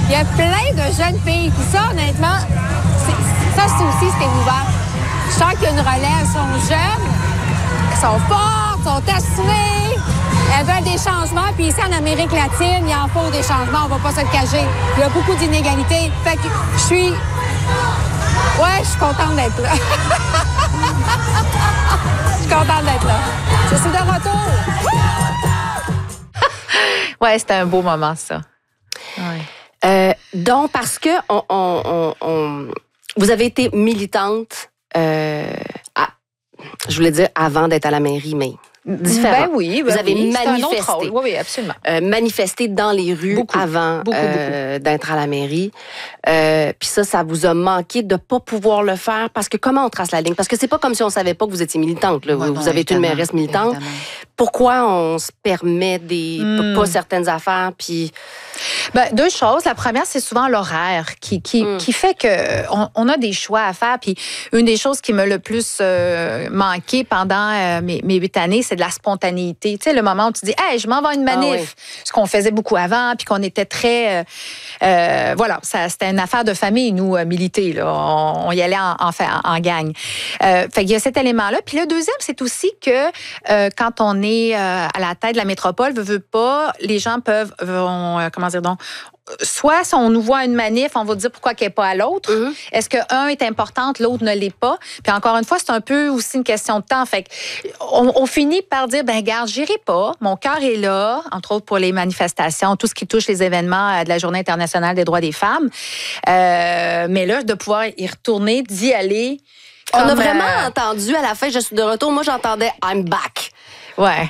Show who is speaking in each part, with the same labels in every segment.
Speaker 1: Il y a plein de jeunes filles. Puis ça, honnêtement, ça aussi, c'était ouvert. Je sens qu'il y a une relève. Elles sont jeunes, elles sont fortes, sont assurées. Elles veulent des changements. Puis ici, en Amérique latine, il en faut des changements. On va pas se le cacher. Il y a beaucoup d'inégalités. Fait que je suis... Ouais, je suis contente d'être là. Je suis contente d'être là. Je suis de retour.
Speaker 2: Ouais, c'était un beau moment, ça. Ouais.
Speaker 3: Donc, parce que vous avez été militante, je voulais dire avant d'être à la mairie, mais différent.
Speaker 2: Ben oui,
Speaker 3: vous avez manifesté.
Speaker 2: Un autre rôle. Oui, absolument.
Speaker 3: Manifesté dans les rues avant d'être à la mairie. Puis ça vous a manqué de pas pouvoir le faire parce que comment on trace la ligne? Parce que c'est pas comme si on savait pas que vous étiez militante. Là. Vous avez été une mairesse militante. Évidemment. Pourquoi on se permet pas certaines affaires? Puis...
Speaker 2: Ben, deux choses. La première, c'est souvent l'horaire qui fait qu'on a des choix à faire. Puis une des choses qui m'a le plus manqué pendant mes 8 années, c'est de la spontanéité. Tu sais, le moment où tu dis, hey, je m'en vais à une manif, ce qu'on faisait beaucoup avant, puis qu'on était très... voilà, c'était une affaire de famille, nous, militer. Là. On y allait en gang. Fait qu'il y a cet élément-là. Puis le deuxième, c'est aussi que quand on est à la tête de la métropole, veut pas, les gens comment dire donc, soit si on nous voit à une manif, on va dire pourquoi qu'elle n'est pas à l'autre. Est-ce qu'un est importante, l'autre ne l'est pas? Puis encore une fois, c'est un peu aussi une question de temps. Fait on finit par dire, ben regarde, j'irai pas. Mon cœur est là, entre autres pour les manifestations, tout ce qui touche les événements de la Journée internationale des droits des femmes. Mais là, de pouvoir y retourner, d'y aller.
Speaker 3: On a vraiment entendu à la fin, je suis de retour. Moi, j'entendais I'm back.
Speaker 2: Ouais.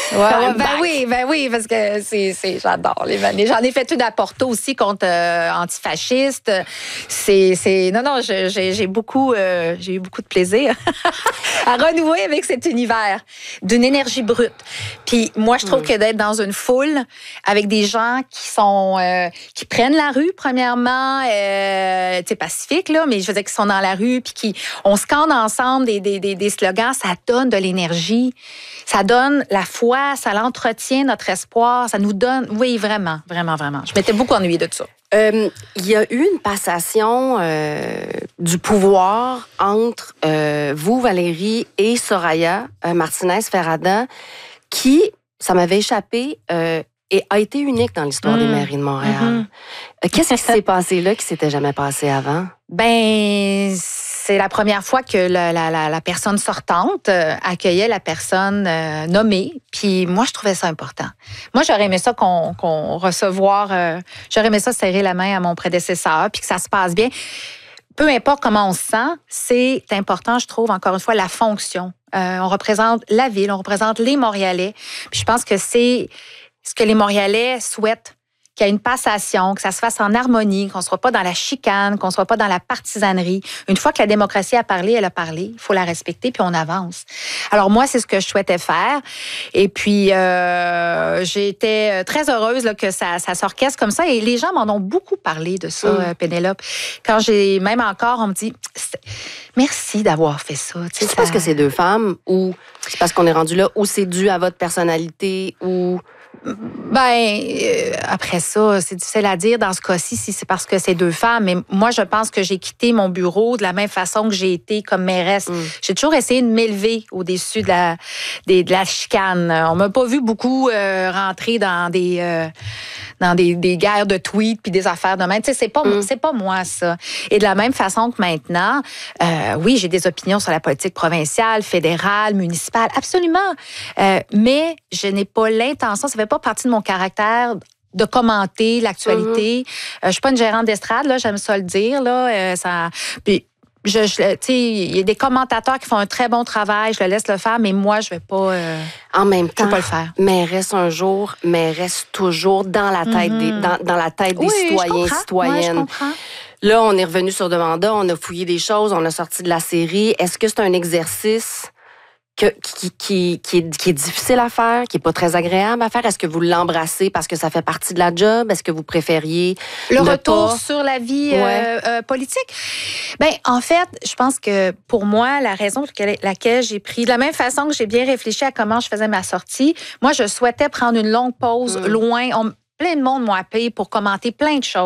Speaker 2: Ben oui, parce que j'adore les manifs. J'en ai fait une à Porto aussi contre antifascistes. Non, j'ai eu beaucoup de plaisir à renouer avec cet univers d'une énergie brute. Puis moi, je trouve que d'être dans une foule avec des gens qui prennent la rue, premièrement, tu sais, pacifique, là, mais je veux dire qu'ils sont dans la rue puis on scande ensemble des slogans, ça donne de l'énergie. Ça donne la foi, ça l'entretient notre espoir, ça nous donne... Oui, vraiment, vraiment, vraiment. Je m'étais beaucoup ennuyée de ça.
Speaker 3: Il y a eu une passation du pouvoir entre vous, Valérie, et Soraya Martinez-Ferrada, qui, ça m'avait échappé, et a été unique dans l'histoire des mairies de Montréal. Qu'est-ce qui s'est passé là qui s'était jamais passé avant?
Speaker 2: Ben, c'est la première fois que la personne sortante accueillait la personne nommée. Puis moi, je trouvais ça important. Moi, j'aurais aimé ça j'aurais aimé ça serrer la main à mon prédécesseur, puis que ça se passe bien. Peu importe comment on se sent, c'est important, je trouve, encore une fois, la fonction. On représente la ville, on représente les Montréalais. Puis je pense que c'est ce que les Montréalais souhaitent, qu'il y ait une passation, que ça se fasse en harmonie, qu'on ne soit pas dans la chicane, qu'on ne soit pas dans la partisanerie. Une fois que la démocratie a parlé, elle a parlé. Il faut la respecter, puis on avance. Alors moi, c'est ce que je souhaitais faire. Et puis, j'ai été très heureuse là, que ça s'orchestre comme ça. Et les gens m'en ont beaucoup parlé de ça, Pénélope. Quand même encore, on me dit... Merci d'avoir fait ça.
Speaker 3: C'est parce que c'est deux femmes ou c'est parce qu'on est rendu là ou c'est dû à votre personnalité ou...
Speaker 2: Ben, après ça, c'est difficile à dire dans ce cas-ci si c'est parce que c'est deux femmes. Mais moi, je pense que j'ai quitté mon bureau de la même façon que j'ai été comme mairesse. J'ai toujours essayé de m'élever au-dessus de la chicane. On m'a pas vu beaucoup rentrer dans des guerres de tweets puis des affaires de même. Tu sais, c'est pas moi, ça. Et de la même façon que maintenant, oui, j'ai des opinions sur la politique provinciale, fédérale, municipale, absolument. Mais je n'ai pas l'intention, ça fait pas partie de mon caractère de commenter l'actualité. Je suis pas une gérante d'estrade, là, j'aime ça le dire, là. Puis, tu sais, il y a des commentateurs qui font un très bon travail, je le laisse le faire, mais moi, je vais pas...
Speaker 3: en même temps,
Speaker 2: je vais pas le faire.
Speaker 3: Mairesse un jour, mairesse toujours dans la tête dans la tête des citoyens, citoyennes.
Speaker 2: Oui, je comprends.
Speaker 3: Là, on est revenu sur demanda, on a fouillé des choses, on a sorti de la série. Est-ce que c'est un exercice qui est difficile à faire, qui est pas très agréable à faire? Est-ce que vous l'embrassez parce que ça fait partie de la job? Est-ce que vous préfériez
Speaker 2: le retour sur la vie politique? Ben, en fait, je pense que pour moi, la raison pour laquelle j'ai pris, de la même façon que j'ai bien réfléchi à comment je faisais ma sortie, moi, je souhaitais prendre une longue pause loin. Plein de monde m'ont appelé pour commenter plein de choses.